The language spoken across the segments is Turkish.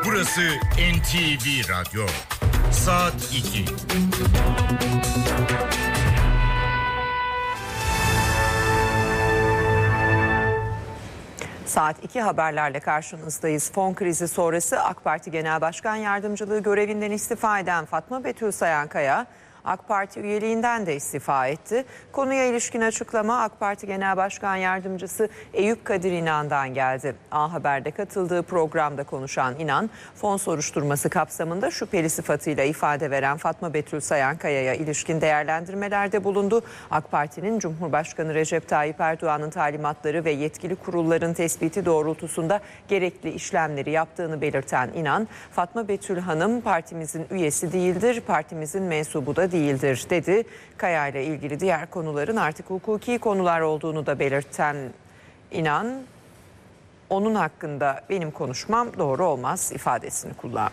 Burası NTV Radyo. Saat 2. Saat 2 haberlerle karşınızdayız. Fon krizi sonrası AK Parti Genel Başkan Yardımcılığı görevinden istifa eden Fatma Betül Sayankaya, AK Parti üyeliğinden de istifa etti. Konuya ilişkin açıklama AK Parti Genel Başkan Yardımcısı Eyüp Kadir İnan'dan geldi. A Haber'de katıldığı programda konuşan İnan, fon soruşturması kapsamında şüpheli sıfatıyla ifade veren Fatma Betül Sayankaya'ya ilişkin değerlendirmelerde bulundu. AK Parti'nin Cumhurbaşkanı Recep Tayyip Erdoğan'ın talimatları ve yetkili kurulların tespiti doğrultusunda gerekli işlemleri yaptığını belirten İnan, Fatma Betül Hanım partimizin üyesi değildir, partimizin mensubu da değildir dedi. Kaya ile ilgili diğer konuların artık hukuki konular olduğunu da belirten İnan, onun hakkında benim konuşmam doğru olmaz ifadesini kullandı.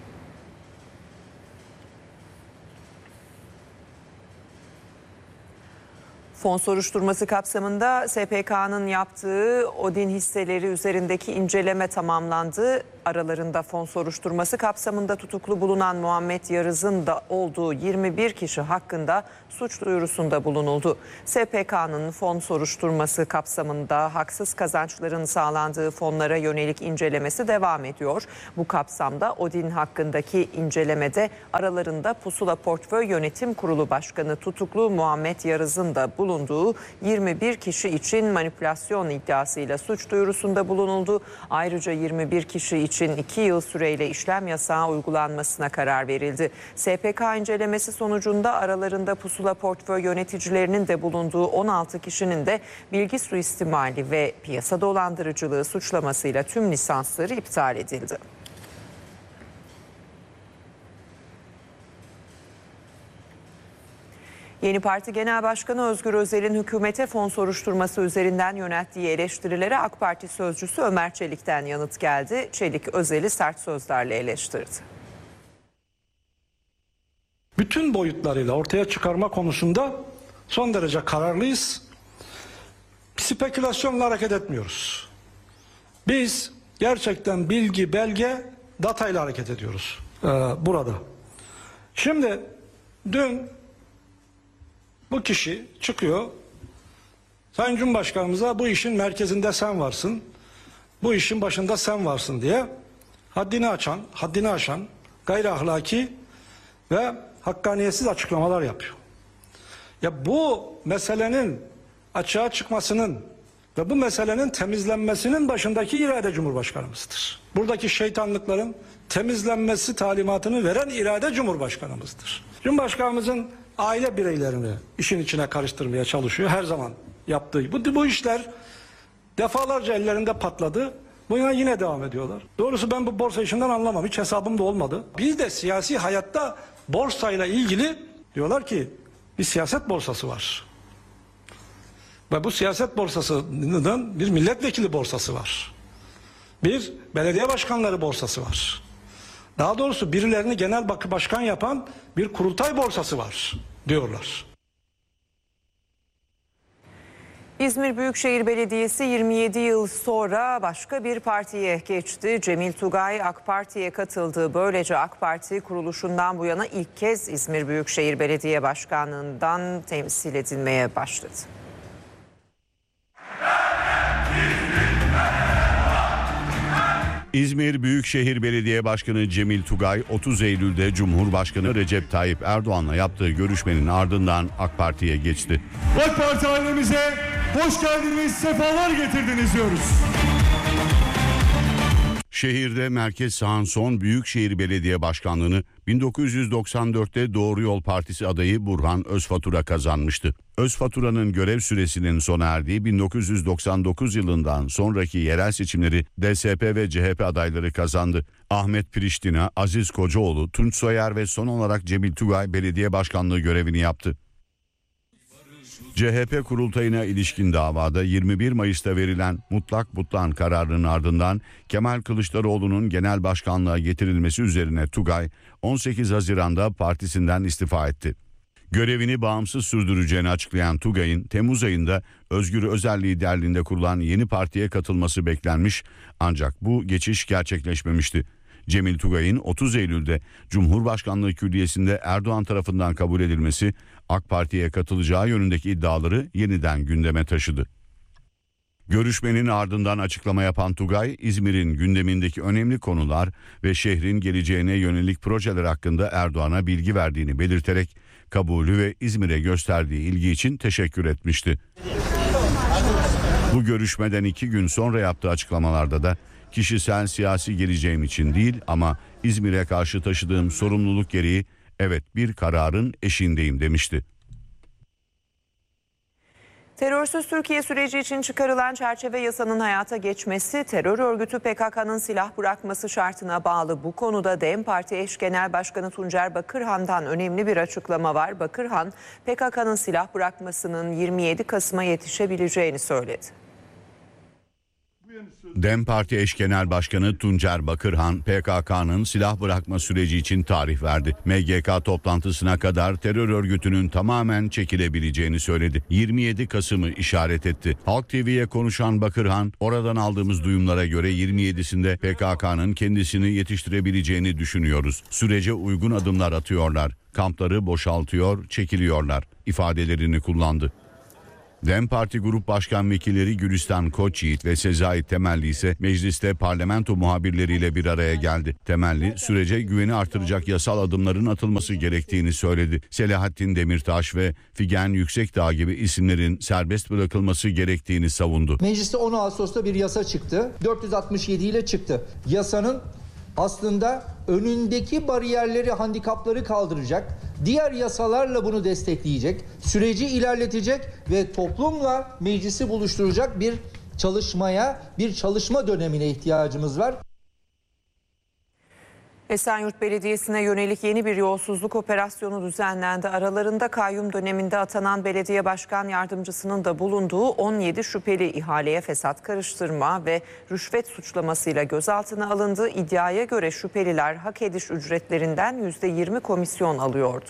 Fon soruşturması kapsamında SPK'nın yaptığı Odin hisseleri üzerindeki inceleme tamamlandı. Aralarında fon soruşturması kapsamında tutuklu bulunan Muhammed Yarız'ın da olduğu 21 kişi hakkında suç duyurusunda bulunuldu. SPK'nın fon soruşturması kapsamında haksız kazançların sağlandığı fonlara yönelik incelemesi devam ediyor. Bu kapsamda Odin hakkındaki incelemede aralarında Pusula Portföy Yönetim Kurulu Başkanı tutuklu Muhammed Yarız'ın da bulunduğu 21 kişi için manipülasyon iddiasıyla suç duyurusunda bulunuldu. Ayrıca 21 kişi için 2 yıl süreyle işlem yasağı uygulanmasına karar verildi. SPK incelemesi sonucunda aralarında Pusula Portföy yöneticilerinin de bulunduğu 16 kişinin de bilgi suistimali ve piyasa dolandırıcılığı suçlamasıyla tüm lisansları iptal edildi. Yeni Parti Genel Başkanı Özgür Özel'in hükümete fon soruşturması üzerinden yönelttiği eleştirilere AK Parti sözcüsü Ömer Çelik'ten yanıt geldi. Çelik Özel'i sert sözlerle eleştirdi. Bütün boyutlarıyla ortaya çıkarma konusunda son derece kararlıyız. Spekülasyonla hareket etmiyoruz. Biz gerçekten bilgi, belge, datayla hareket ediyoruz burada. Şimdi dün bu kişi çıkıyor, Sayın Cumhurbaşkanımıza bu işin merkezinde sen varsın, bu işin başında sen varsın diye haddini aşan, gayri ahlaki ve hakkaniyetsiz açıklamalar yapıyor. Ya bu meselenin açığa çıkmasının ve bu meselenin temizlenmesinin başındaki irade Cumhurbaşkanımızdır. Buradaki şeytanlıkların temizlenmesi talimatını veren irade Cumhurbaşkanımızdır. Cumhurbaşkanımızın aile bireylerini işin içine karıştırmaya çalışıyor. Her zaman yaptığı. Bu işler defalarca ellerinde patladı. Buna yine devam ediyorlar. Doğrusu ben bu borsa işinden anlamam. Hiç hesabım da olmadı. Bir de siyasi hayatta borsayla ilgili diyorlar ki bir siyaset borsası var. Ve bu siyaset borsasının bir milletvekili borsası var. Bir belediye başkanları borsası var. Daha doğrusu birilerini genel başkan yapan bir kurultay borsası var diyorlar. İzmir Büyükşehir Belediyesi 27 yıl sonra başka bir partiye geçti. Cemil Tugay AK Parti'ye katıldı. Böylece AK Parti kuruluşundan bu yana ilk kez İzmir Büyükşehir Belediye Başkanlığı'ndan temsil edilmeye başladı. İzmir Büyükşehir Belediye Başkanı Cemil Tugay 30 Eylül'de Cumhurbaşkanı Recep Tayyip Erdoğan'la yaptığı görüşmenin ardından AK Parti'ye geçti. AK Parti ailemize hoş geldiniz, sefalar getirdiniz diyoruz. Şehirde Merkez Sağ'ın son Büyükşehir Belediye Başkanlığı'nı 1994'te Doğru Yol Partisi adayı Burhan Özfatura kazanmıştı. Özfatura'nın görev süresinin sona erdiği 1999 yılından sonraki yerel seçimleri DSP ve CHP adayları kazandı. Ahmet Priştina, Aziz Kocaoğlu, Tunç Soyer ve son olarak Cemil Tugay belediye başkanlığı görevini yaptı. CHP kurultayına ilişkin davada 21 Mayıs'ta verilen mutlak butlan kararının ardından Kemal Kılıçdaroğlu'nun genel başkanlığa getirilmesi üzerine Tugay 18 Haziran'da partisinden istifa etti. Görevini bağımsız sürdüreceğini açıklayan Tugay'ın Temmuz ayında Özgür Özel liderliğinde kurulan yeni partiye katılması beklenmiş ancak bu geçiş gerçekleşmemişti. Cemil Tugay'ın 30 Eylül'de Cumhurbaşkanlığı Külliyesi'nde Erdoğan tarafından kabul edilmesi AK Parti'ye katılacağı yönündeki iddiaları yeniden gündeme taşıdı. Görüşmenin ardından açıklama yapan Tugay, İzmir'in gündemindeki önemli konular ve şehrin geleceğine yönelik projeler hakkında Erdoğan'a bilgi verdiğini belirterek kabulü ve İzmir'e gösterdiği ilgi için teşekkür etmişti. Bu görüşmeden 2 gün sonra yaptığı açıklamalarda da kişisel siyasi geleceğim için değil ama İzmir'e karşı taşıdığım sorumluluk gereği evet bir kararın eşiğindeyim demişti. Terörsüz Türkiye süreci için çıkarılan çerçeve yasanın hayata geçmesi, terör örgütü PKK'nın silah bırakması şartına bağlı. Bu konuda DEM Parti eş genel başkanı Tuncer Bakırhan'dan önemli bir açıklama var. Bakırhan, PKK'nın silah bırakmasının 27 Kasım'a yetişebileceğini söyledi. DEM Parti eş genel başkanı Tuncer Bakırhan, PKK'nın silah bırakma süreci için tarih verdi. MGK toplantısına kadar terör örgütünün tamamen çekilebileceğini söyledi. 27 Kasım'ı işaret etti. Halk TV'ye konuşan Bakırhan, oradan aldığımız duyumlara göre 27'sinde PKK'nın kendisini yetiştirebileceğini düşünüyoruz. Sürece uygun adımlar atıyorlar. Kampları boşaltıyor, çekiliyorlar ifadelerini kullandı. DEM Parti Grup Başkan Vekilleri Gülistan Koçyiğit ve Sezai Temelli ise mecliste parlamento muhabirleriyle bir araya geldi. Temelli, sürece güveni artıracak yasal adımların atılması gerektiğini söyledi. Selahattin Demirtaş ve Figen Yüksekdağ gibi isimlerin serbest bırakılması gerektiğini savundu. Mecliste 10 Ağustos'ta bir yasa çıktı. 467 ile çıktı. Yasanın aslında önündeki bariyerleri, handikapları kaldıracak, diğer yasalarla bunu destekleyecek, süreci ilerletecek ve toplumla meclisi buluşturacak bir çalışma dönemine ihtiyacımız var. Esenyurt Belediyesi'ne yönelik yeni bir yolsuzluk operasyonu düzenlendi. Aralarında kayyum döneminde atanan belediye başkan yardımcısının da bulunduğu 17 şüpheli ihaleye fesat karıştırma ve rüşvet suçlamasıyla gözaltına alındı. İddiaya göre şüpheliler hak ediş ücretlerinden %20 komisyon alıyordu.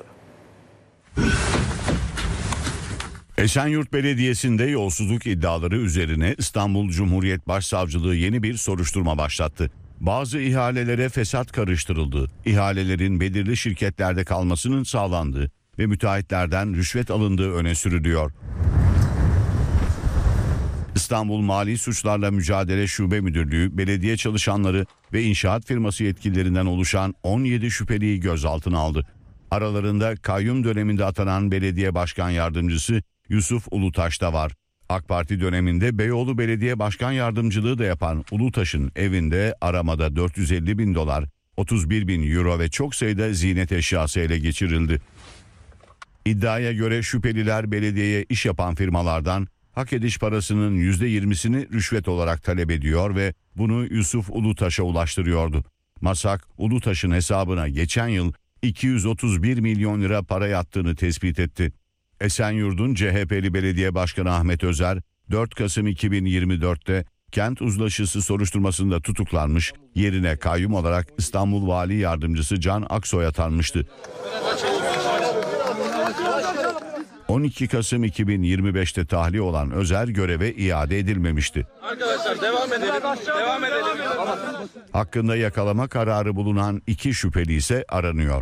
Esenyurt Belediyesi'nde yolsuzluk iddiaları üzerine İstanbul Cumhuriyet Başsavcılığı yeni bir soruşturma başlattı. Bazı ihalelere fesat karıştırıldığı, ihalelerin belirli şirketlerde kalmasının sağlandığı ve müteahhitlerden rüşvet alındığı öne sürülüyor. İstanbul Mali Suçlarla Mücadele Şube Müdürlüğü, belediye çalışanları ve inşaat firması yetkililerinden oluşan 17 şüpheliyi gözaltına aldı. Aralarında kayyum döneminde atanan belediye başkan yardımcısı Yusuf Ulutaş da var. AK Parti döneminde Beyoğlu Belediye Başkan Yardımcılığı da yapan Ulutaş'ın evinde aramada 450 bin dolar, 31 bin euro ve çok sayıda ziynet eşyası ele geçirildi. İddiaya göre şüpheliler belediyeye iş yapan firmalardan hak ediş parasının %20'sini rüşvet olarak talep ediyor ve bunu Yusuf Ulutaş'a ulaştırıyordu. MASAK, Ulutaş'ın hesabına geçen yıl 231 milyon lira para yattığını tespit etti. Esenyurt'un CHP'li belediye başkanı Ahmet Özer 4 Kasım 2024'te kent uzlaşısı soruşturmasında tutuklanmış, yerine kayyum olarak İstanbul Vali Yardımcısı Can Aksoy atanmıştı. 12 Kasım 2025'te tahliye olan Özer göreve iade edilmemişti. Arkadaşlar devam edelim. Hakkında yakalama kararı bulunan 2 şüpheli ise aranıyor.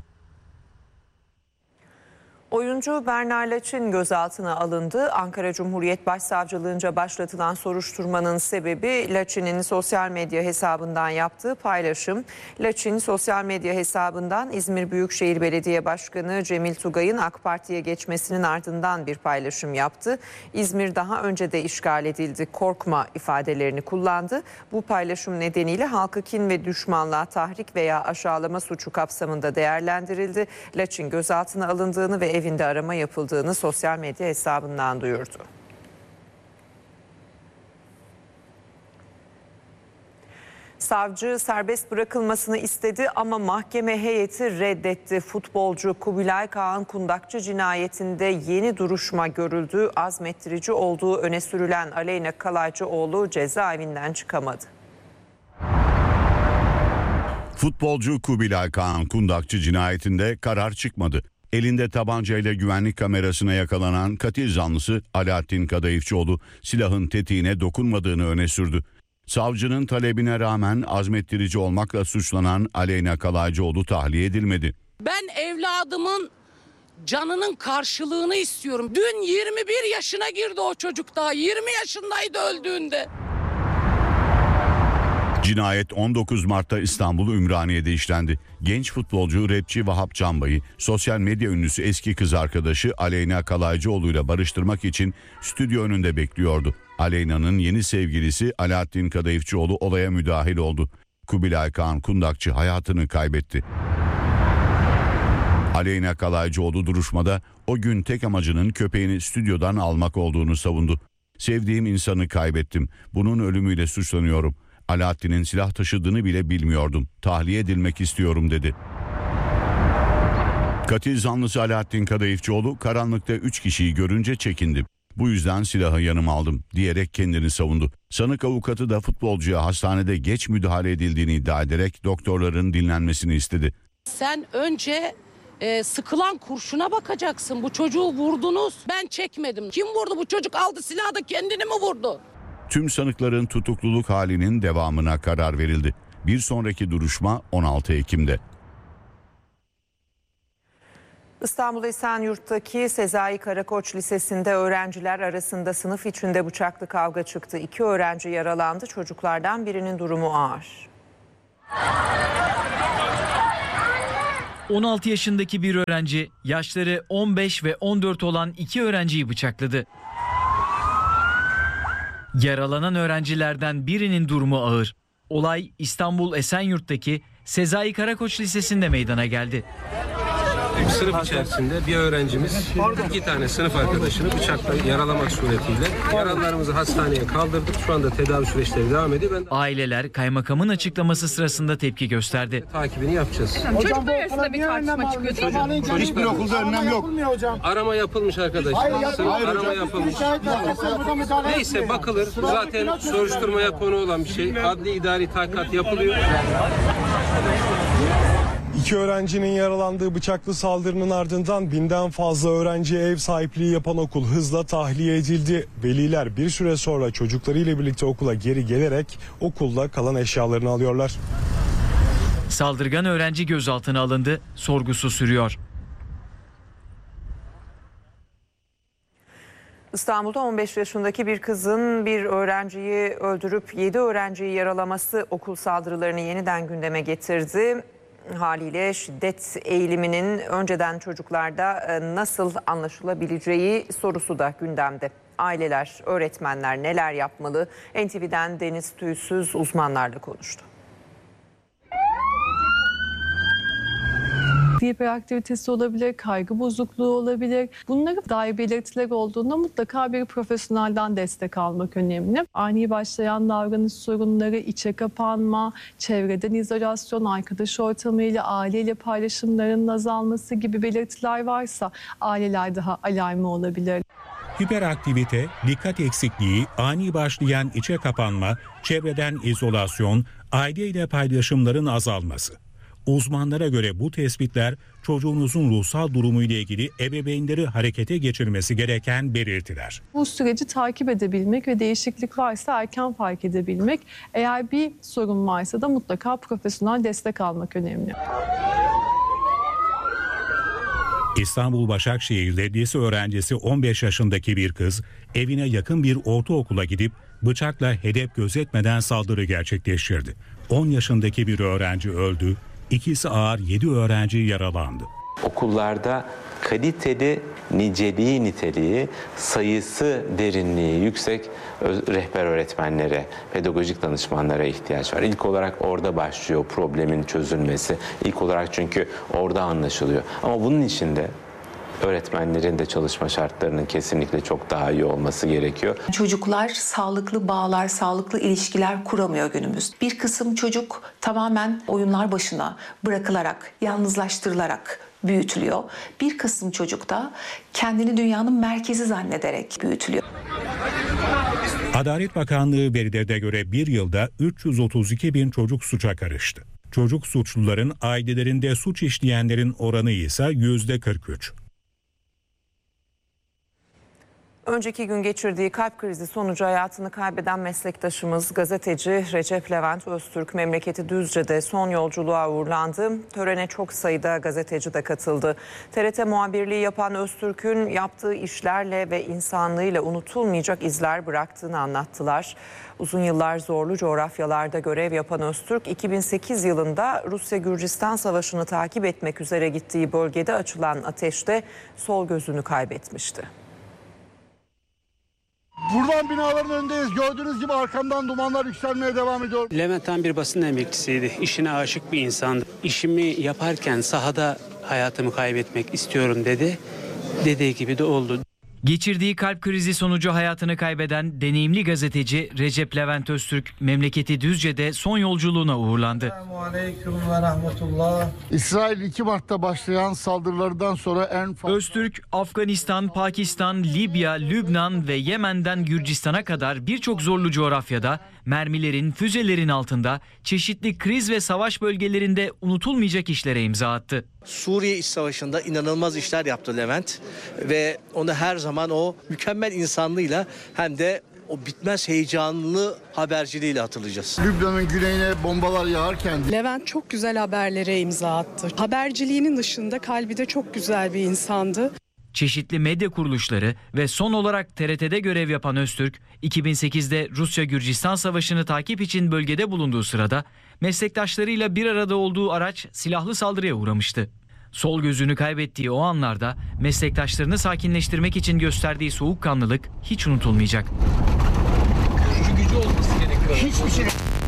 Oyuncu Berna Laçin gözaltına alındı. Ankara Cumhuriyet Başsavcılığınca başlatılan soruşturmanın sebebi Laçin'in sosyal medya hesabından yaptığı paylaşım. Laçin sosyal medya hesabından İzmir Büyükşehir Belediye Başkanı Cemil Tugay'ın AK Parti'ye geçmesinin ardından bir paylaşım yaptı. İzmir daha önce de işgal edildi, korkma ifadelerini kullandı. Bu paylaşım nedeniyle halkı kin ve düşmanlığa tahrik veya aşağılama suçu kapsamında değerlendirildi. Laçin gözaltına alındığını ve evinde arama yapıldığını sosyal medya hesabından duyurdu. Savcı serbest bırakılmasını istedi ama mahkeme heyeti reddetti. Futbolcu Kubilay Kağan Kundakçı cinayetinde yeni duruşma görüldü. Azmettirici olduğu öne sürülen Aleyna Kalaycıoğlu cezaevinden çıkamadı. Futbolcu Kubilay Kağan Kundakçı cinayetinde karar çıkmadı. Elinde tabancayla güvenlik kamerasına yakalanan katil zanlısı Alaaddin Kadayıfçıoğlu silahın tetiğine dokunmadığını öne sürdü. Savcının talebine rağmen azmettirici olmakla suçlanan Aleyna Kalaycıoğlu tahliye edilmedi. Ben evladımın canının karşılığını istiyorum. Dün 21 yaşına girdi o çocuk, daha 20 yaşındaydı öldüğünde. Cinayet 19 Mart'ta İstanbul Ümraniye'de işlendi. Genç futbolcu rapçi Vahap Canbay'ı sosyal medya ünlüsü eski kız arkadaşı Aleyna Kalaycıoğlu ile barıştırmak için stüdyo önünde bekliyordu. Aleyna'nın yeni sevgilisi Alaaddin Kadayıfçıoğlu olaya müdahil oldu. Kubilay Kağan Kundakçı hayatını kaybetti. Aleyna Kalaycıoğlu duruşmada o gün tek amacının köpeğini stüdyodan almak olduğunu savundu. Sevdiğim insanı kaybettim. Bunun ölümüyle suçlanıyorum. Alaaddin'in silah taşıdığını bile bilmiyordum. Tahliye edilmek istiyorum dedi. Katil zanlısı Alaaddin Kadayıfçıoğlu karanlıkta 3 kişiyi görünce çekindim. Bu yüzden silahı yanıma aldım diyerek kendini savundu. Sanık avukatı da futbolcuya hastanede geç müdahale edildiğini iddia ederek doktorların dinlenmesini istedi. Sen önce sıkılan kurşuna bakacaksın. Bu çocuğu vurdunuz. Ben çekmedim. Kim vurdu? Bu çocuk aldı silahı da kendini mi vurdu? Tüm sanıkların tutukluluk halinin devamına karar verildi. Bir sonraki duruşma 16 Ekim'de. İstanbul Esenyurt'taki Sezai Karakoç Lisesi'nde öğrenciler arasında sınıf içinde bıçaklı kavga çıktı. 2 öğrenci yaralandı. Çocuklardan birinin durumu ağır. 16 yaşındaki bir öğrenci yaşları 15 ve 14 olan 2 öğrenciyi bıçakladı. Yaralanan öğrencilerden birinin durumu ağır. Olay İstanbul Esenyurt'taki Sezai Karakoç Lisesi'nde meydana geldi. Sınıf içerisinde bir öğrencimiz 2 tane sınıf arkadaşını bıçakla yaralamak suretiyle yaralılarımızı hastaneye kaldırdık. Şu anda tedavi süreçleri devam ediyor. Aileler kaymakamın açıklaması sırasında tepki gösterdi. Takibini yapacağız. Çocuklar arasında bir tartışma çıkıyor. Hiçbir okulda önlem yok. Arama yapılmış arkadaşlar. Arama yapılmış. Neyse bakılır. Zaten soruşturmaya konu olan bir şey. Adli idari tahkikat yapılıyor. 2 öğrencinin yaralandığı bıçaklı saldırının ardından 1000'den fazla öğrenciye ev sahipliği yapan okul hızla tahliye edildi. Veliler bir süre sonra çocuklarıyla birlikte okula geri gelerek okulda kalan eşyalarını alıyorlar. Saldırgan öğrenci gözaltına alındı, sorgusu sürüyor. İstanbul'da 15 yaşındaki bir kızın bir öğrenciyi öldürüp 7 öğrenciyi yaralaması okul saldırılarını yeniden gündeme getirdi. Haliyle şiddet eğiliminin önceden çocuklarda nasıl anlaşılabileceği sorusu da gündemde. Aileler, öğretmenler neler yapmalı? NTV'den Deniz Tüysüz uzmanlarla konuştu. Hiperaktivitesi olabilir, kaygı bozukluğu olabilir. Bunlara dair belirtiler olduğunda mutlaka bir profesyonelden destek almak önemli. Ani başlayan davranış sorunları, içe kapanma, çevreden izolasyon, arkadaş ortamıyla, aileyle paylaşımların azalması gibi belirtiler varsa aileler daha alarmı olabilir. Hiperaktivite, dikkat eksikliği, ani başlayan içe kapanma, çevreden izolasyon, aileyle paylaşımların azalması. Uzmanlara göre bu tespitler çocuğunuzun ruhsal durumu ile ilgili ebeveynleri harekete geçirmesi gereken belirtiler. Bu süreci takip edebilmek ve değişiklik varsa erken fark edebilmek, eğer bir sorun varsa da mutlaka profesyonel destek almak önemli. İstanbul Başakşehir'de lise öğrencisi 15 yaşındaki bir kız evine yakın bir ortaokula gidip bıçakla hedef gözetmeden saldırı gerçekleştirdi. 10 yaşındaki bir öğrenci öldü, ikisi ağır 7 öğrenci yaralandı. Okullarda kaliteli, niceliği niteliği, sayısı derinliği yüksek rehber öğretmenlere, pedagojik danışmanlara ihtiyaç var. İlk olarak orada başlıyor problemin çözülmesi. İlk olarak çünkü orada anlaşılıyor. Ama bunun için de öğretmenlerin de çalışma şartlarının kesinlikle çok daha iyi olması gerekiyor. Çocuklar sağlıklı bağlar, sağlıklı ilişkiler kuramıyor günümüz. Bir kısım çocuk tamamen oyunlar başına bırakılarak, yalnızlaştırılarak büyütülüyor. Bir kısım çocuk da kendini dünyanın merkezi zannederek büyütülüyor. Adalet Bakanlığı verilerine göre bir yılda 332 bin çocuk suça karıştı. Çocuk suçluların ailelerinde suç işleyenlerin oranı ise %43. Önceki gün geçirdiği kalp krizi sonucu hayatını kaybeden meslektaşımız gazeteci Recep Levent Öztürk memleketi Düzce'de son yolculuğa uğurlandı. Törene çok sayıda gazeteci de katıldı. TRT muhabirliği yapan Öztürk'ün yaptığı işlerle ve insanlığıyla unutulmayacak izler bıraktığını anlattılar. Uzun yıllar zorlu coğrafyalarda görev yapan Öztürk, 2008 yılında Rusya-Gürcistan Savaşı'nı takip etmek üzere gittiği bölgede açılan ateşte sol gözünü kaybetmişti. Buradan binaların önündeyiz. Gördüğünüz gibi arkamdan dumanlar yükselmeye devam ediyor. Levent Han bir basın emekçisiydi. İşine aşık bir insandı. İşimi yaparken sahada hayatımı kaybetmek istiyorum dedi. Dediği gibi de oldu. Geçirdiği kalp krizi sonucu hayatını kaybeden deneyimli gazeteci Recep Levent Öztürk memleketi Düzce'de son yolculuğuna uğurlandı. Selamünaleyküm ve rahmetullah. İsrail 2 Mart'ta başlayan saldırılardan sonra en fazla... Öztürk, Afganistan, Pakistan, Libya, Lübnan ve Yemen'den Gürcistan'a kadar birçok zorlu coğrafyada mermilerin, füzelerin altında çeşitli kriz ve savaş bölgelerinde unutulmayacak işlere imza attı. Suriye İç Savaşı'nda inanılmaz işler yaptı Levent ve onu her zaman o mükemmel insanlığıyla hem de o bitmez heyecanlı haberciliğiyle hatırlayacağız. Lübnan'ın güneyine bombalar yağarken... Levent çok güzel haberlere imza attı. Haberciliğinin dışında kalbi de çok güzel bir insandı. Çeşitli medya kuruluşları ve son olarak TRT'de görev yapan Öztürk, 2008'de Rusya-Gürcistan Savaşı'nı takip için bölgede bulunduğu sırada meslektaşlarıyla bir arada olduğu araç silahlı saldırıya uğramıştı. Sol gözünü kaybettiği o anlarda meslektaşlarını sakinleştirmek için gösterdiği soğukkanlılık hiç unutulmayacak. Görücü gücü olması gerekiyor. Hiçbir şey...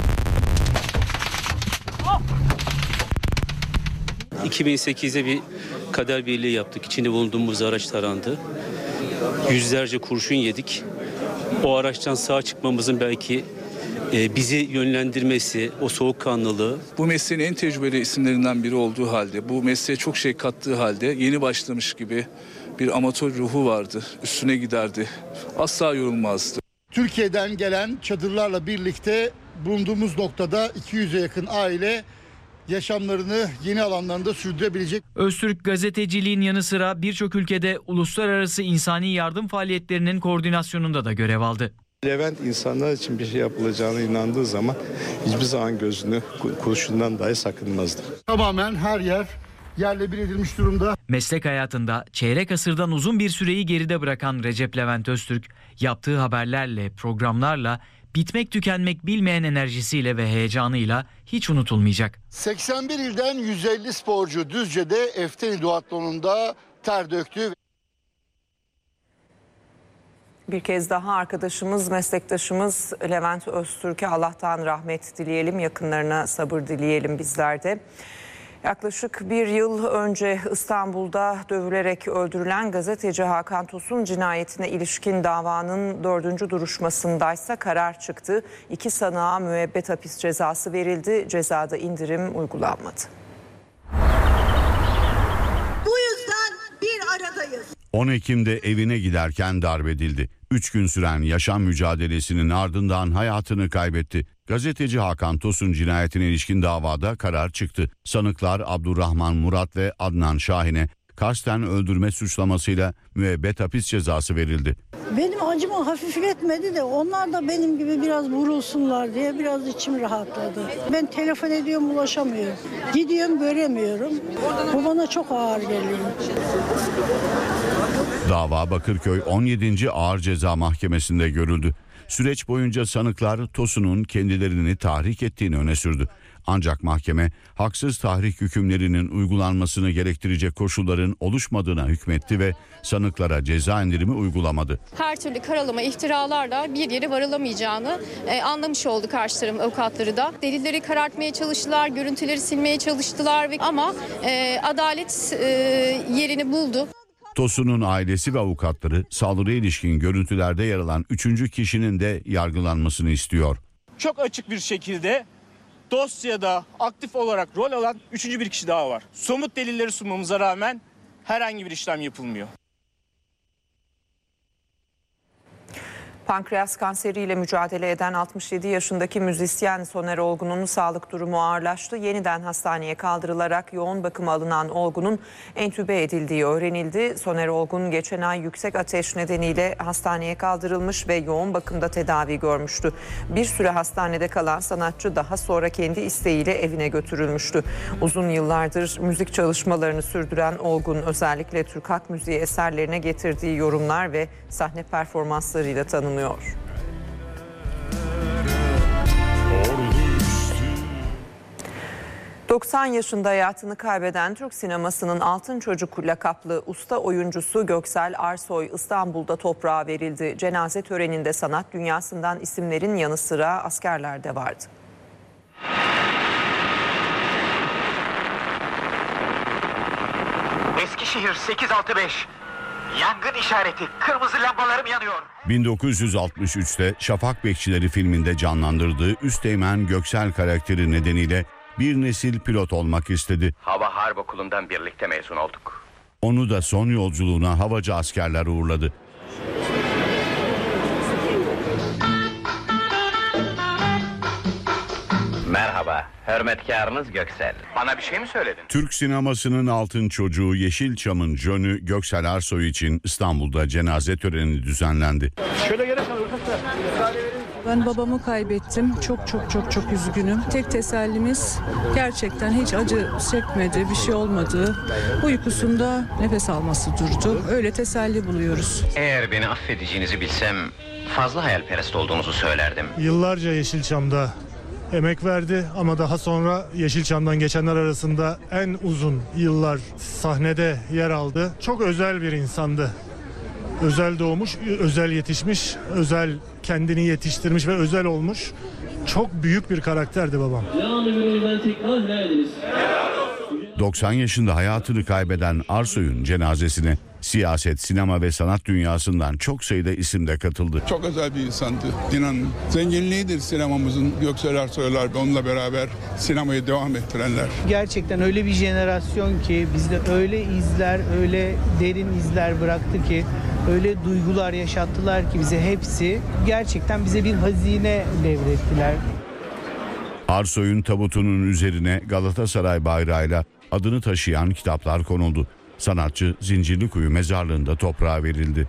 2008'de bir kader birliği yaptık. İçinde bulunduğumuz araç tarandı. Yüzlerce kurşun yedik. O araçtan sağ çıkmamızın belki bizi yönlendirmesi, o soğukkanlılığı. Bu mesleğin en tecrübeli isimlerinden biri olduğu halde, bu mesleğe çok şey kattığı halde yeni başlamış gibi bir amatör ruhu vardı. Üstüne giderdi. Asla yorulmazdı. Türkiye'den gelen çadırlarla birlikte bulunduğumuz noktada 200'e yakın aile yaşamlarını yeni alanlarında sürdürebilecek. Öztürk gazeteciliğin yanı sıra birçok ülkede uluslararası insani yardım faaliyetlerinin koordinasyonunda da görev aldı. Levent insanlar için bir şey yapılacağına inandığı zaman hiçbir zaman gözünü kurşundan dahi sakınmazdı. Tamamen her yer yerle bir edilmiş durumda. Meslek hayatında çeyrek asırdan uzun bir süreyi geride bırakan Recep Levent Öztürk, yaptığı haberlerle, programlarla, bitmek tükenmek bilmeyen enerjisiyle ve heyecanıyla hiç unutulmayacak. 81 ilden 150 sporcu Düzce'de Efteni Duatlon'unda ter döktü. Bir kez daha arkadaşımız, meslektaşımız Levent Öztürk'e Allah'tan rahmet dileyelim, yakınlarına sabır dileyelim bizler de. Yaklaşık bir yıl önce İstanbul'da dövülerek öldürülen gazeteci Hakan Tosun cinayetine ilişkin davanın 4. duruşmasındaysa karar çıktı. 2 sanığa müebbet hapis cezası verildi. Cezada indirim uygulanmadı. Bu yüzden bir aradayız. 10 Ekim'de evine giderken darp edildi. 3 gün süren yaşam mücadelesinin ardından hayatını kaybetti. Gazeteci Hakan Tosun cinayetine ilişkin davada karar çıktı. Sanıklar Abdurrahman Murat ve Adnan Şahin'e kasten öldürme suçlamasıyla müebbet hapis cezası verildi. Benim acımı hafifletmedi de onlar da benim gibi biraz vurulsunlar diye biraz içim rahatladı. Ben telefon ediyorum, ulaşamıyorum. Gidiyorum, göremiyorum. Bu bana çok ağır geliyor. Dava Bakırköy 17. Ağır Ceza Mahkemesi'nde görüldü. Süreç boyunca sanıklar Tosun'un kendilerini tahrik ettiğini öne sürdü. Ancak mahkeme haksız tahrik hükümlerinin uygulanmasını gerektirecek koşulların oluşmadığına hükmetti ve sanıklara ceza indirimi uygulamadı. Her türlü karalama, iftiralarla bir yere varılamayacağını anlamış oldu karşı tarafın avukatları da. Delilleri karartmaya çalıştılar, görüntüleri silmeye çalıştılar ama adalet yerini buldu. Tosun'un ailesi ve avukatları saldırıya ilişkin görüntülerde yer alan 3. kişinin de yargılanmasını istiyor. Çok açık bir şekilde dosyada aktif olarak rol alan 3. bir kişi daha var. Somut delilleri sunmamıza rağmen herhangi bir işlem yapılmıyor. Pankreas kanseriyle mücadele eden 67 yaşındaki müzisyen Soner Olgun'un sağlık durumu ağırlaştı. Yeniden hastaneye kaldırılarak yoğun bakıma alınan Olgun'un entübe edildiği öğrenildi. Soner Olgun geçen ay yüksek ateş nedeniyle hastaneye kaldırılmış ve yoğun bakımda tedavi görmüştü. Bir süre hastanede kalan sanatçı daha sonra kendi isteğiyle evine götürülmüştü. Uzun yıllardır müzik çalışmalarını sürdüren Olgun özellikle Türk halk müziği eserlerine getirdiği yorumlar ve sahne performanslarıyla tanınıyor. 90 yaşında hayatını kaybeden Türk sinemasının Altın Çocuk lakaplı usta oyuncusu Göksel Arsoy İstanbul'da toprağa verildi. Cenaze töreninde sanat dünyasından isimlerin yanı sıra askerler de vardı. Eskişehir 865. Yangın işareti. Kırmızı lambalarım yanıyor. 1963'te Şafak Bekçileri filminde canlandırdığı Üsteğmen Göksel karakteri nedeniyle bir nesil pilot olmak istedi. Hava Harp Okulu'ndan birlikte mezun olduk. Onu da son yolculuğuna havacı askerler uğurladı. Merhaba, hürmetkarınız Göksel. Bana bir şey mi söyledin? Türk sinemasının altın çocuğu Yeşilçam'ın Jönü Göksel Arsoy için İstanbul'da cenaze töreni düzenlendi. Şöyle gerek kalır. Ben babamı kaybettim. Çok üzgünüm. Tek tesellimiz gerçekten hiç acı çekmedi, bir şey olmadı. Uykusunda nefes alması durdu. Öyle teselli buluyoruz. Eğer beni affedeceğinizi bilsem fazla hayalperest olduğunuzu söylerdim. Yıllarca Yeşilçam'da emek verdi ama daha sonra Yeşilçam'dan geçenler arasında en uzun yıllar sahnede yer aldı. Çok özel bir insandı. Özel doğmuş, özel yetişmiş, özel kendini yetiştirmiş ve özel olmuş. Çok büyük bir karakterdi babam. 90 yaşında hayatını kaybeden Arsoy'un cenazesine siyaset, sinema ve sanat dünyasından çok sayıda isim de katıldı. Çok özel bir insandı. İnanın zenginliğidir sinemamızın Göksel Arsoylar ve onunla beraber sinemayı devam ettirenler. Gerçekten öyle bir jenerasyon ki bizde öyle izler, öyle derin izler bıraktı ki, öyle duygular yaşattılar ki bize hepsi. Gerçekten bize bir hazine devrettiler. Arsoy'un tabutunun üzerine Galatasaray bayrağıyla adını taşıyan kitaplar konuldu. Sanatçı Zincirlikuyu mezarlığında toprağa verildi.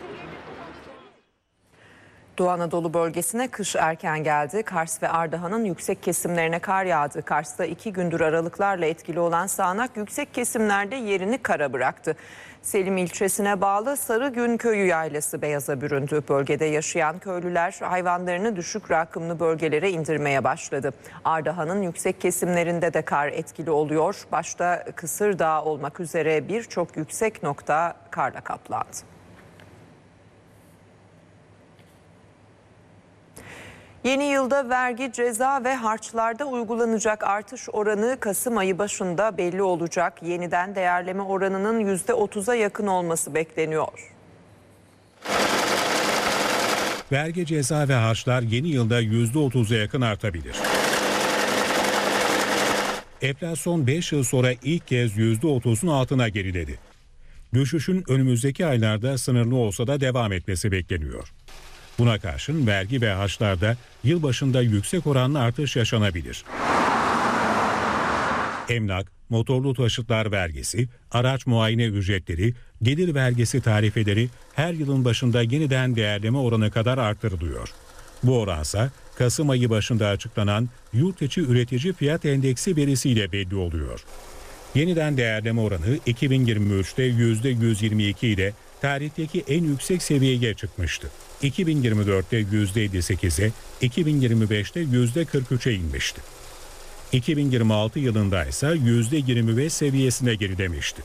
Doğu Anadolu bölgesine kış erken geldi. Kars ve Ardahan'ın yüksek kesimlerine kar yağdı. Kars'ta 2 gündür aralıklarla etkili olan sağanak yüksek kesimlerde yerini kara bıraktı. Selim ilçesine bağlı Sarıgün Köyü yaylası beyaza büründü. Bölgede yaşayan köylüler hayvanlarını düşük rakımlı bölgelere indirmeye başladı. Ardahan'ın yüksek kesimlerinde de kar etkili oluyor. Başta Kısırdağ olmak üzere birçok yüksek nokta karla kaplandı. Yeni yılda vergi, ceza ve harçlarda uygulanacak artış oranı Kasım ayı başında belli olacak. Yeniden değerleme oranının %30'a yakın olması bekleniyor. Vergi, ceza ve harçlar yeni yılda %30'a yakın artabilir. Enflasyon 5 yıl sonra ilk kez %30'un altına geriledi. Düşüşün önümüzdeki aylarda sınırlı olsa da devam etmesi bekleniyor. Buna karşın vergi ve harçlarda yılbaşında yüksek oranlı artış yaşanabilir. Emlak, motorlu taşıtlar vergisi, araç muayene ücretleri, gelir vergisi tarifeleri her yılın başında yeniden değerleme oranı kadar artırılıyor. Bu oransa Kasım ayı başında açıklanan yurt içi üretici fiyat endeksi verisiyle belli oluyor. Yeniden değerleme oranı 2023'te %122 ile tarihteki en yüksek seviyeye çıkmıştı. 2024'te %58'e, 2025'te %43'e inmişti. 2026 yılında ise %25 seviyesine gerilemişti.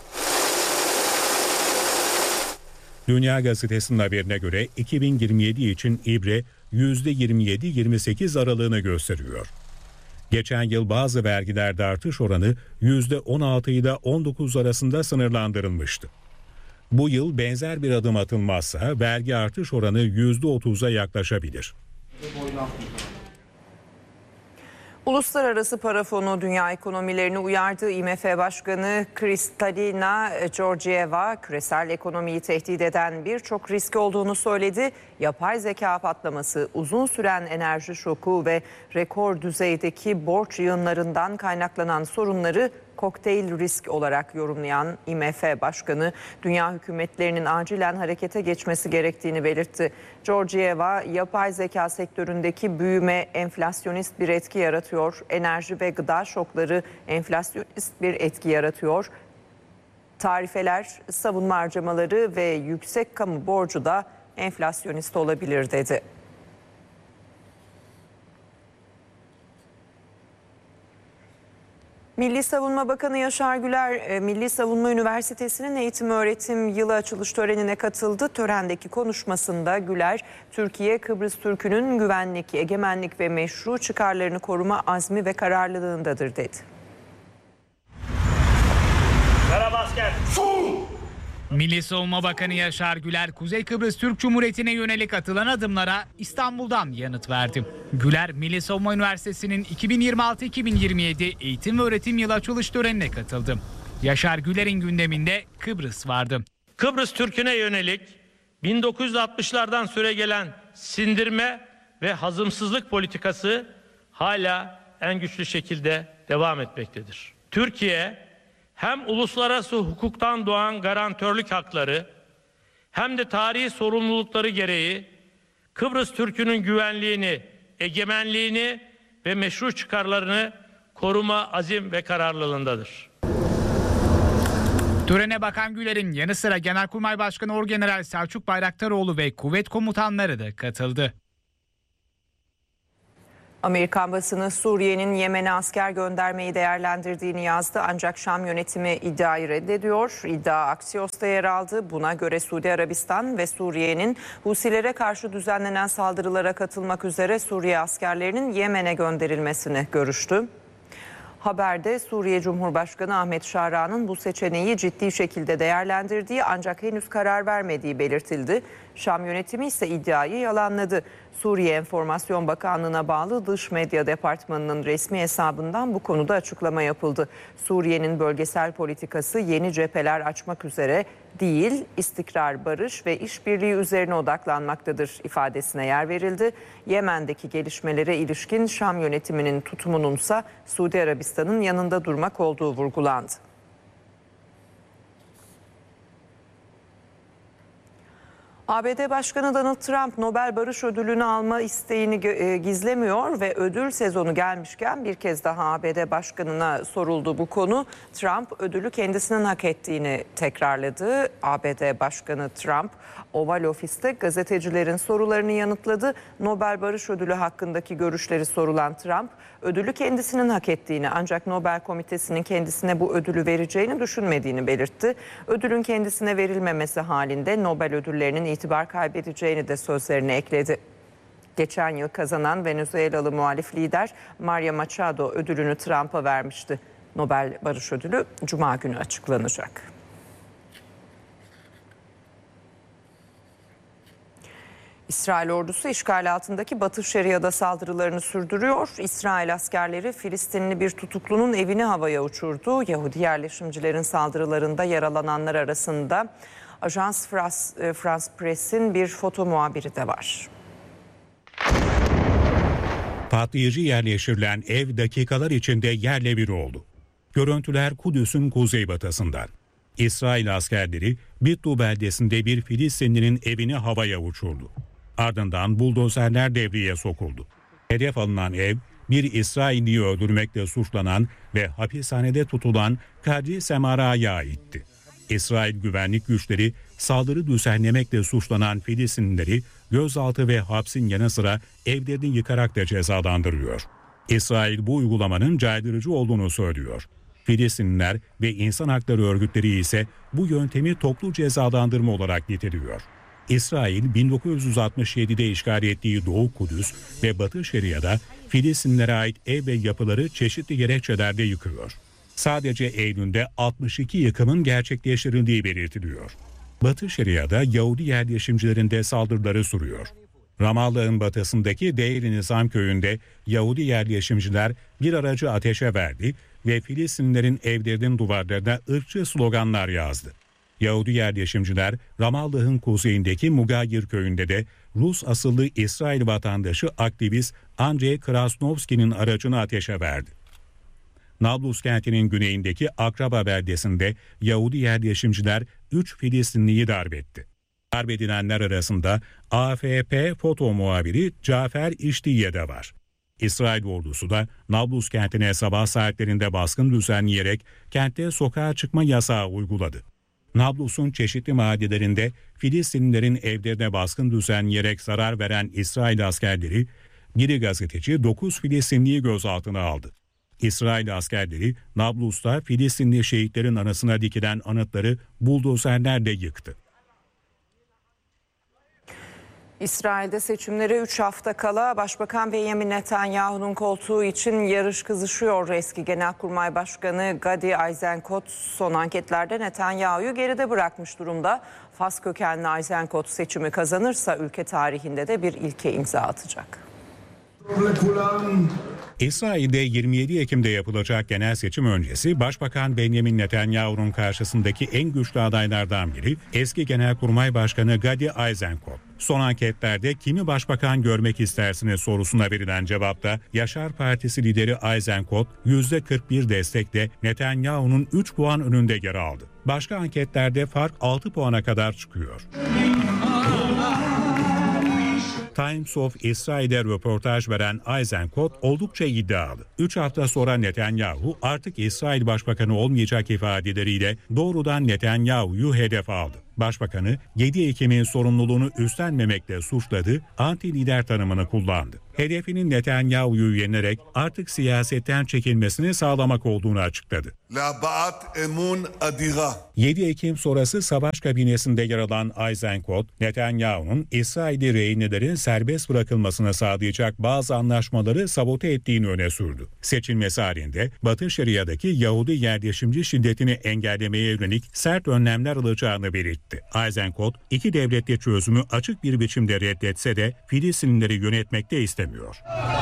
Dünya Gazetesi'nin haberine göre 2027 için ibre %27-28 aralığını gösteriyor. Geçen yıl bazı vergilerde artış oranı %16 ile 19 arasında sınırlandırılmıştı. Bu yıl benzer bir adım atılmazsa vergi artış oranı %30'a yaklaşabilir. Uluslararası Para Fonu dünya ekonomilerini uyardı. IMF Başkanı Kristalina Georgieva küresel ekonomiyi tehdit eden birçok risk olduğunu söyledi. Yapay zeka patlaması, uzun süren enerji şoku ve rekor düzeydeki borç yığınlarından kaynaklanan sorunları kokteyl risk olarak yorumlayan IMF Başkanı dünya hükümetlerinin acilen harekete geçmesi gerektiğini belirtti. Georgieva, yapay zeka sektöründeki büyüme enflasyonist bir etki yaratıyor. Enerji ve gıda şokları enflasyonist bir etki yaratıyor. Tarifeler, savunma harcamaları ve yüksek kamu borcu da enflasyonist olabilir dedi. Milli Savunma Bakanı Yaşar Güler, Milli Savunma Üniversitesi'nin eğitim öğretim yılı açılış törenine katıldı. Törendeki konuşmasında Güler, Türkiye, Kıbrıs Türk'ünün güvenlik, egemenlik ve meşru çıkarlarını koruma azmi ve kararlılığındadır dedi. Milli Savunma Bakanı Yaşar Güler, Kuzey Kıbrıs Türk Cumhuriyeti'ne yönelik atılan adımlara İstanbul'dan yanıt verdi. Güler, Milli Savunma Üniversitesi'nin 2026-2027 eğitim ve öğretim yılı açılış törenine katıldı. Yaşar Güler'in gündeminde Kıbrıs vardı. Kıbrıs Türk'üne yönelik 1960'lardan süregelen sindirme ve hazımsızlık politikası hala en güçlü şekilde devam etmektedir. Türkiye hem uluslararası hukuktan doğan garantörlük hakları hem de tarihi sorumlulukları gereği Kıbrıs Türk'ünün güvenliğini, egemenliğini ve meşru çıkarlarını koruma azim ve kararlılığındadır. Törene Bakan Güler'in yanı sıra Genelkurmay Başkanı Orgeneral Selçuk Bayraktaroğlu ve kuvvet komutanları da katıldı. Amerikan basını Suriye'nin Yemen'e asker göndermeyi değerlendirdiğini yazdı. Ancak Şam yönetimi iddiayı reddediyor. İddia Axios'ta yer aldı. Buna göre Suudi Arabistan ve Suriye'nin Husilere karşı düzenlenen saldırılara katılmak üzere Suriye askerlerinin Yemen'e gönderilmesini görüştü. Haberde Suriye Cumhurbaşkanı Ahmet Şara'nın bu seçeneği ciddi şekilde değerlendirdiği ancak henüz karar vermediği belirtildi. Şam yönetimi ise iddiayı yalanladı. Suriye Enformasyon Bakanlığı'na bağlı Dış Medya Departmanı'nın resmi hesabından bu konuda açıklama yapıldı. Suriye'nin bölgesel politikası yeni cepheler açmak üzere değil, istikrar, barış ve işbirliği üzerine odaklanmaktadır ifadesine yer verildi. Yemen'deki gelişmelere ilişkin Şam yönetiminin tutumununsa Suudi Arabistan'ın yanında durmak olduğu vurgulandı. ABD Başkanı Donald Trump Nobel Barış Ödülünü alma isteğini gizlemiyor ve ödül sezonu gelmişken bir kez daha ABD Başkanı'na soruldu bu konu. Trump ödülü kendisinin hak ettiğini tekrarladı. ABD Başkanı Trump Oval Ofis'te gazetecilerin sorularını yanıtladı. Nobel Barış Ödülü hakkındaki görüşleri sorulan Trump, ödülü kendisinin hak ettiğini ancak Nobel Komitesi'nin kendisine bu ödülü vereceğini düşünmediğini belirtti. Ödülün kendisine verilmemesi halinde Nobel ödüllerinin itibar kaybedeceğini de sözlerine ekledi. Geçen yıl kazanan Venezuelalı muhalif lider Maria Machado ödülünü Trump'a vermişti. Nobel Barış Ödülü Cuma günü açıklanacak. İsrail ordusu işgal altındaki Batı Şeria'da saldırılarını sürdürüyor. İsrail askerleri Filistinli bir tutuklunun evini havaya uçurdu. Yahudi yerleşimcilerin saldırılarında yaralananlar arasında Ajans France Press'in bir foto muhabiri de var. Patlayıcı yerleştirilen ev dakikalar içinde yerle bir oldu. Görüntüler Kudüs'ün kuzeybatısından. İsrail askerleri Bittu beldesinde bir Filistinlinin evini havaya uçurdu. Ardından buldozerler devreye sokuldu. Hedef alınan ev bir İsrailliyi öldürmekle suçlanan ve hapishanede tutulan Kadri Semara'ya aitti. İsrail güvenlik güçleri saldırı düzenlemekle suçlanan Filistinlileri gözaltı ve hapsin yanı sıra evlerini yıkarak da cezalandırıyor. İsrail bu uygulamanın caydırıcı olduğunu söylüyor. Filistinliler ve insan hakları örgütleri ise bu yöntemi toplu cezalandırma olarak niteliyor. İsrail 1967'de işgal ettiği Doğu Kudüs ve Batı Şeria'da Filistinlilere ait ev ve yapıları çeşitli gerekçelerle yıkıyor. Sadece Eylül'de 62 yıkımın gerçekleştirildiği belirtiliyor. Batı Şeria'da Yahudi yerleşimcilerinde saldırıları sürüyor. Ramallah'ın batısındaki Deir-i Nizam köyünde Yahudi yerleşimciler bir aracı ateşe verdi ve Filistinlilerin evlerinin duvarlarına ırkçı sloganlar yazdı. Yahudi yerleşimciler Ramallah'ın kuzeyindeki Mugayir köyünde de Rus asıllı İsrail vatandaşı aktivist Andrei Krasnovski'nin aracını ateşe verdi. Nablus kentinin güneyindeki Akraba beldesinde Yahudi yerleşimciler 3 Filistinliyi darp etti. Darp edilenler arasında AFP foto muhabiri Cafer İştiye de var. İsrail ordusu da Nablus kentine sabah saatlerinde baskın düzenleyerek kentte sokağa çıkma yasağı uyguladı. Nablus'un çeşitli mahallelerinde Filistinlilerin evlerine baskın düzenleyerek zarar veren İsrail askerleri, biri gazeteci 9 Filistinliyi gözaltına aldı. İsrail askerleri Nablus'ta Filistinli şehitlerin anısına dikilen anıtları buldozerlerle yıktı. İsrail'de seçimlere 3 hafta kala Başbakan Benjamin Netanyahu'nun koltuğu için yarış kızışıyor. Eski Genelkurmay Başkanı Gadi Eisenkot son anketlerde Netanyahu'yu geride bırakmış durumda. Fas kökenli Eisenkot seçimi kazanırsa ülke tarihinde de bir ilke imza atacak. İsrail'de 27 Ekim'de yapılacak genel seçim öncesi Başbakan Benjamin Netanyahu'nun karşısındaki en güçlü adaylardan biri eski Genelkurmay Başkanı Gadi Eisenkot. Son anketlerde kimi başbakan görmek istersiniz sorusuna verilen cevapta Yaşar Partisi lideri Eisenkot %41 destekle Netanyahu'nun 3 puan önünde yer aldı. Başka anketlerde fark 6 puana kadar çıkıyor. Times of Israel'e röportaj veren Eisenkot oldukça iddialı. 3 hafta sonra Netanyahu artık İsrail Başbakanı olmayacak ifadeleriyle doğrudan Netanyahu'yu hedef aldı. Başbakanı 7 Ekim'in sorumluluğunu üstlenmemekle suçladı, anti-lider tanımını kullandı. Hedefinin Netanyahu'yu yenerek artık siyasetten çekilmesini sağlamak olduğunu açıkladı. 7 Ekim sonrası savaş kabinesinde yer alan Eisenkot, Netanyahu'nun İsrailli rehinelerin serbest bırakılmasını sağlayacak bazı anlaşmaları sabote ettiğini öne sürdü. Seçilmesi halinde Batı Şeria'daki Yahudi yerleşimci şiddetini engellemeye yönelik sert önlemler alacağını belirtti. Eisenkot, iki devletli çözümü açık bir biçimde reddetse de Filistinlileri yönetmekte istemiyor.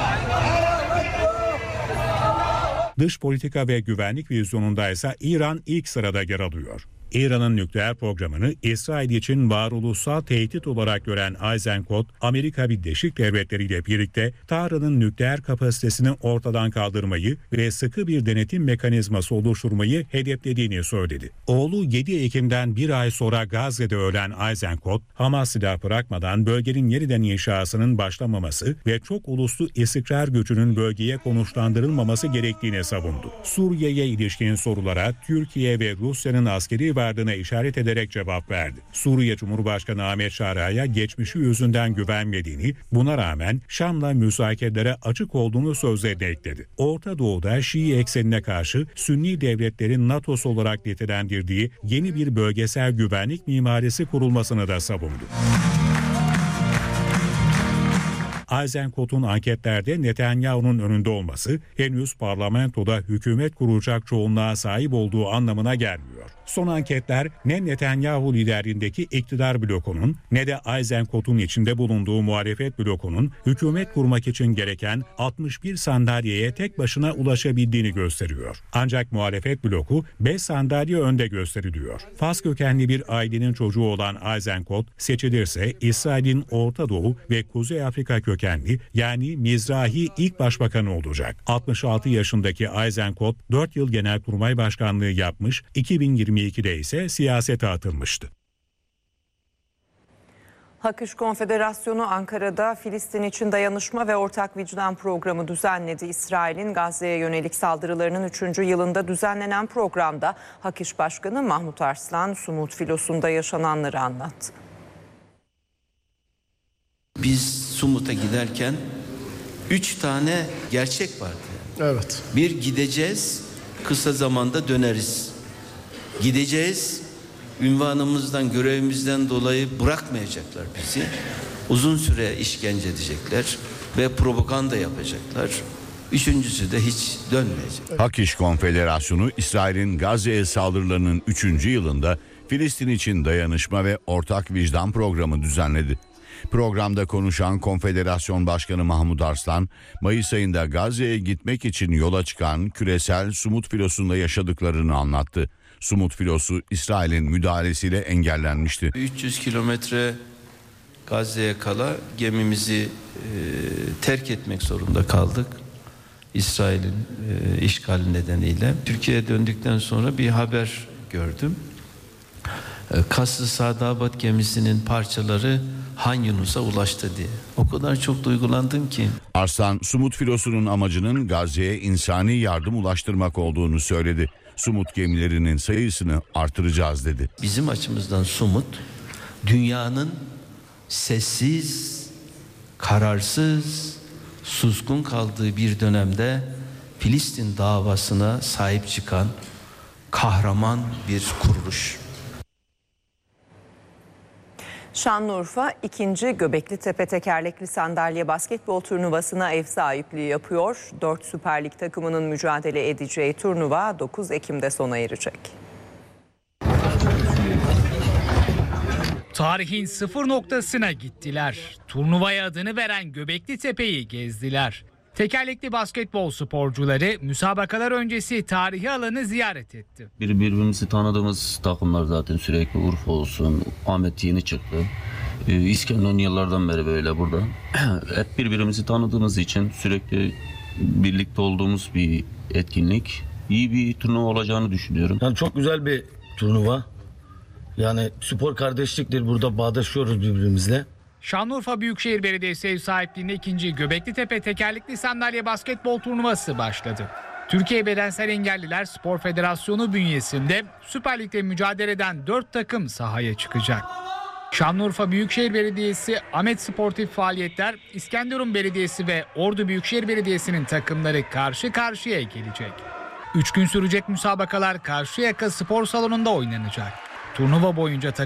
Dış politika ve güvenlik vizyonunda ise İran ilk sırada yer alıyor. İran'ın nükleer programını İsrail için varoluşsal tehdit olarak gören Eisenkot, Amerika Birleşik Devletleri ile birlikte Tahran'ın nükleer kapasitesini ortadan kaldırmayı ve sıkı bir denetim mekanizması oluşturmayı hedeflediğini söyledi. Oğlu 7 Ekim'den bir ay sonra Gazze'de ölen Eisenkot, Hamas silah bırakmadan bölgenin yeniden inşasının başlamaması ve çok uluslu istikrar gücünün bölgeye konuşlandırılmaması gerektiğini savundu. Suriye'ye ilişkin sorulara Türkiye ve Rusya'nın askeri vardığına işaret ederek cevap verdi. Suriye Cumhurbaşkanı Ahmet Şara'ya geçmişi yüzünden güvenmediğini, buna rağmen Şam'la müzakerelere açık olduğunu sözlerine ekledi. Orta Doğu'da Şii eksenine karşı Sünni devletlerin NATO'su olarak nitelendirdiği yeni bir bölgesel güvenlik mimarisi kurulmasını da savundu. Eisenkot'un anketlerde Netanyahu'nun önünde olması henüz parlamentoda hükümet kuracak çoğunluğa sahip olduğu anlamına gelmiyor. Son anketler ne Netanyahu liderliğindeki iktidar blokunun ne de Eisenkot'un içinde bulunduğu muhalefet blokunun hükümet kurmak için gereken 61 sandalyeye tek başına ulaşabildiğini gösteriyor. Ancak muhalefet bloku 5 sandalye önde gösteriliyor. Fas kökenli bir ailenin çocuğu olan Eisenkot seçilirse İsrail'in Orta Doğu ve Kuzey Afrika kökenli yani Mizrahi ilk başbakanı olacak. 66 yaşındaki Eisenkot 4 yıl Genelkurmay Başkanlığı yapmış, 2022'de ise siyasete atılmıştı. Hak İş Konfederasyonu Ankara'da Filistin için dayanışma ve ortak vicdan programı düzenledi. İsrail'in Gazze'ye yönelik saldırılarının 3. yılında düzenlenen programda Hak İş Başkanı Mahmut Arslan, Sumut Filosu'nda yaşananları anlattı. Biz Sumut'a giderken 3 tane gerçek vardı. Evet. Bir, gideceğiz, kısa zamanda döneriz. Gideceğiz, ünvanımızdan, görevimizden dolayı bırakmayacaklar bizi. Uzun süre işkence edecekler ve propaganda yapacaklar. Üçüncüsü de hiç dönmeyecek. Hak İş Konfederasyonu İsrail'in Gazze'ye saldırılarının 3. yılında Filistin için dayanışma ve ortak vicdan programı düzenledi. Programda konuşan Konfederasyon Başkanı Mahmut Arslan, Mayıs ayında Gazze'ye gitmek için yola çıkan küresel Sumut filosunda yaşadıklarını anlattı. Sumut filosu İsrail'in müdahalesiyle engellenmişti. 300 kilometre Gazze'ye kala gemimizi terk etmek zorunda kaldık. İsrail'in işgali nedeniyle. Türkiye'ye döndükten sonra bir haber gördüm. Kasr-ı Sadabat gemisinin parçaları Han Yunus'a ulaştı diye. O kadar çok duygulandım ki. Arslan, Sumut filosunun amacının Gazze'ye insani yardım ulaştırmak olduğunu söyledi. Sumut gemilerinin sayısını artıracağız dedi. Bizim açımızdan Sumut, dünyanın sessiz, kararsız, suskun kaldığı bir dönemde Filistin davasına sahip çıkan kahraman bir kuruluş. Şanlıurfa 2. Göbeklitepe tekerlekli sandalye basketbol turnuvasına ev sahipliği yapıyor. 4 Süper Lig takımının mücadele edeceği turnuva 9 Ekim'de sona erecek. Tarihin sıfır noktasına gittiler. Turnuvaya adını veren Göbeklitepe'yi gezdiler. Tekerlekli basketbol sporcuları müsabakalar öncesi tarihi alanı ziyaret etti. Birbirimizi tanıdığımız takımlar zaten sürekli Urfa olsun, Ahmet yeni çıktı. İskenderun yıllardan beri böyle burada. Hep birbirimizi tanıdığımız için sürekli birlikte olduğumuz bir etkinlik. İyi bir turnuva olacağını düşünüyorum. Yani çok güzel bir turnuva. Yani spor kardeşliktir, burada bağdaşıyoruz birbirimizle. Şanlıurfa Büyükşehir Belediyesi ev sahipliğinde 2. Göbeklitepe tekerlekli sandalye basketbol turnuvası başladı. Türkiye Bedensel Engelliler Spor Federasyonu bünyesinde Süper Lig'de mücadele eden 4 takım sahaya çıkacak. Şanlıurfa Büyükşehir Belediyesi, Ahmet Sportif Faaliyetler, İskenderun Belediyesi ve Ordu Büyükşehir Belediyesi'nin takımları karşı karşıya gelecek. 3 gün sürecek müsabakalar Karşıyaka Spor Salonu'nda oynanacak. Turnuva boyunca